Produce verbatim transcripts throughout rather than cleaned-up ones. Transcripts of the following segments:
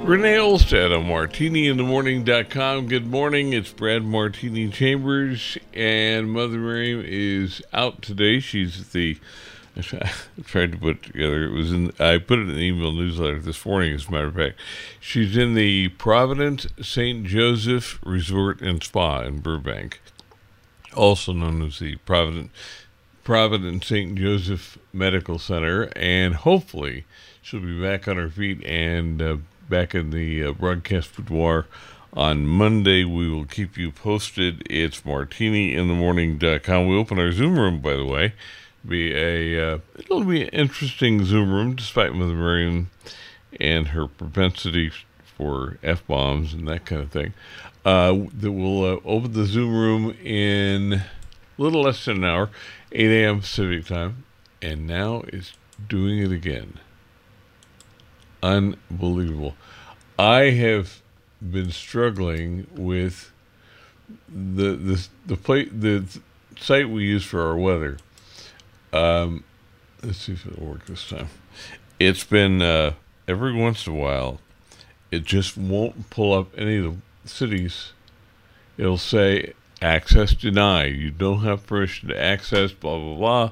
Renee Olstead on Martini In The Morning dot com. Good morning. It's Brad Martini Chambers, and Mother Miriam is out today. She's at the. I tried to put it together. It was in. I put it in the email newsletter this morning. As a matter of fact, she's in the Providence Saint Joseph Resort and Spa in Burbank, also known as the Providence Providence Saint Joseph Medical Center, and hopefully she'll be back on her feet and. Uh, back in the uh, broadcast boudoir on Monday. We will keep you posted. It's Martini In The Morning dot com. We open our Zoom room, by the way. Be a uh, it'll be an interesting Zoom room, despite Mother Miriam and her propensity for F-bombs and that kind of thing. Uh, that we'll uh, open the Zoom room in a little less than an hour, eight a.m. Pacific time, and now it's doing it again. Unbelievable. I have been struggling with the the the play, the site we use for our weather. Um, let's see if it'll work this time. It's been uh, every once in a while, it just won't pull up any of the cities. It'll say access denied. You don't have permission to access. Blah blah blah.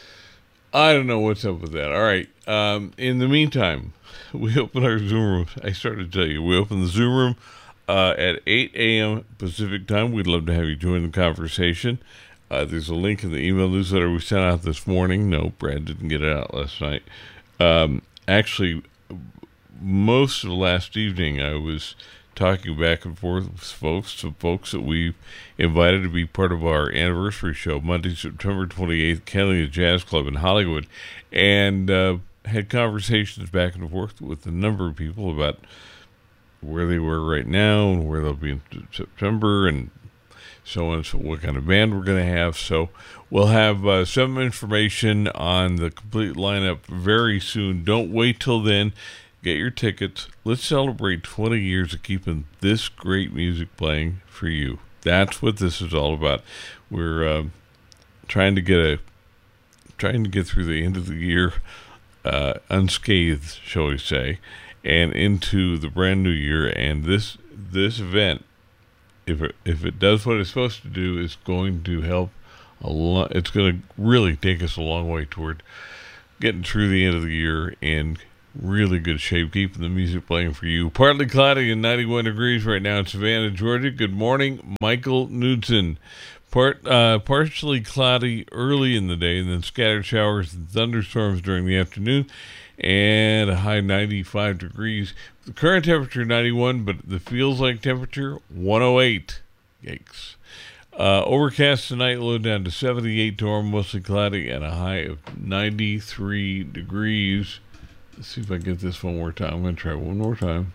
I don't know what's up with that. All right. Um, in the meantime, we open our Zoom room. I started to tell you, we open the Zoom room uh, at eight a.m. Pacific time. We'd love to have you join the conversation. Uh, there's a link in the email newsletter we sent out this morning. No, Brad didn't get it out last night. Um, actually, most of last evening, I was talking back and forth with folks, some folks that we've invited to be part of our anniversary show, Monday, September twenty-eighth, Catalina Jazz Club in Hollywood, and uh, had conversations back and forth with a number of people about where they were right now and where they'll be in September and so on, so what kind of band we're going to have. So we'll have uh, some information on the complete lineup very soon. Don't wait till then. Get your tickets. Let's celebrate twenty years of keeping this great music playing for you. That's what this is all about. We're uh, trying to get a trying to get through the end of the year uh, unscathed, shall we say, and into the brand new year. And this this event, if it, if it does what it's supposed to do, is going to help a lot. It's going to really take us a long way toward getting through the end of the year and really good shape, keeping the music playing for you. Partly cloudy and ninety-one degrees right now in Savannah, Georgia. Good morning, Michael Knudsen. Part, uh, partially cloudy early in the day, and then scattered showers and thunderstorms during the afternoon, and a high ninety-five degrees. The current temperature ninety-one, but the feels like temperature one oh eight. Yikes. Uh, overcast tonight, low down to seventy-eight, tomorrow mostly cloudy, and a high of ninety-three degrees. Let's see if I get this one more time. I'm going to try one more time.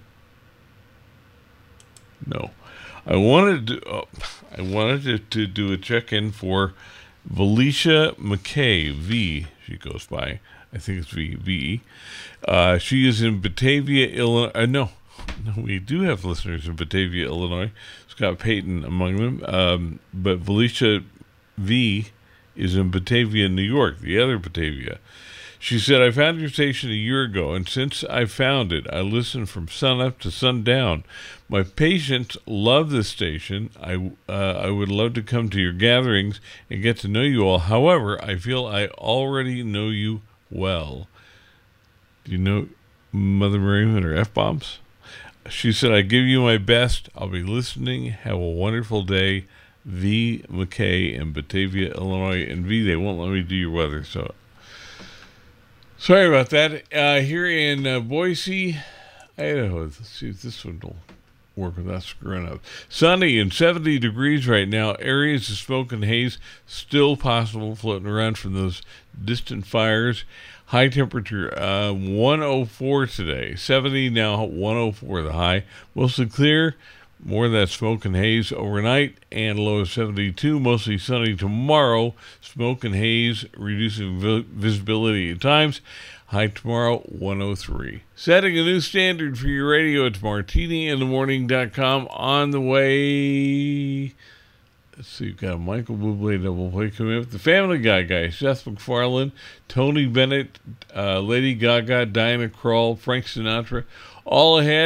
No. I wanted to, oh, I wanted to, to do a check-in for Valicia McKay, V, she goes by. I think it's V, V. Uh, she is in Batavia, Illinois. Uh, no, no, we do have listeners in Batavia, Illinois. Scott Payton among them. Um, but Valicia V is in Batavia, New York, the other Batavia. She said, I found your station a year ago, and since I found it, I listen from sunup to sundown. My patients love this station. I uh, I would love to come to your gatherings and get to know you all. However, I feel I already know you well. Do you know Mother Miriam and her F-bombs? She said, I give you my best. I'll be listening. Have a wonderful day. V. McKay in Batavia, Illinois. And V, they won't let me do your weather, so... Sorry about that. Uh, here in uh, Boise, Idaho. Let's see if this one will work without screwing up. Sunny and seventy degrees right now. Areas of smoke and haze still possible floating around from those distant fires. High temperature uh, one oh four today. seventy now, one oh four the high. Mostly clear. More of that smoke and haze overnight, and low of seventy-two. Mostly sunny tomorrow. Smoke and haze reducing vi- visibility at times. High tomorrow, one oh three. Setting a new standard for your radio. It's Martini In The Morning dot com on the way. Let's see, we've got a Michael Bublé double play coming up. The Family Guy guy, Seth MacFarlane, Tony Bennett, uh, Lady Gaga, Diana Krall, Frank Sinatra, all ahead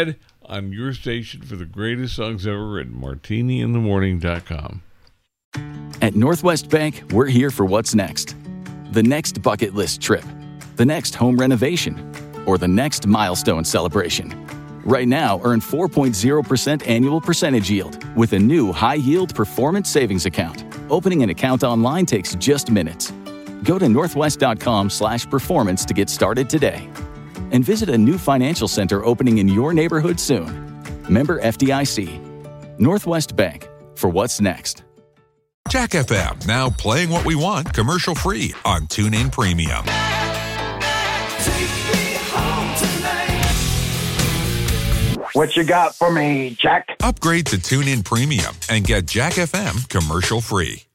on your station for the greatest songs ever written. martini in the morning dot com. At Northwest Bank, we're here for what's next. The next bucket list trip, the next home renovation, or the next milestone celebration. Right now, earn four point zero percent annual percentage yield with a new high-yield performance savings account. Opening an account online takes just minutes. Go to northwest.com slash performance to get started today. And visit a new financial center opening in your neighborhood soon. Member F D I C. Northwest Bank, for what's next. Jack F M, now playing what we want commercial-free on TuneIn Premium. What you got for me, Jack? Upgrade to TuneIn Premium and get Jack F M commercial-free.